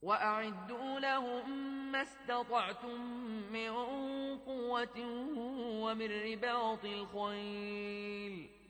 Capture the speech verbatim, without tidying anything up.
وأعدوا لهم ما استطعتم من قوة ومن رباط الخيل